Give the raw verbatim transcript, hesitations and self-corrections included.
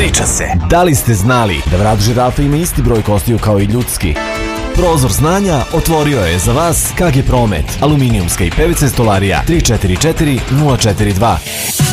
priča se. Da li ste znali da vrat žirafe ima isti broj kostiju kao i ljudski? Prozor znanja otvorio je za vas K G Promet, aluminijumska i P V C stolarija tri četiri četiri nula četiri dva.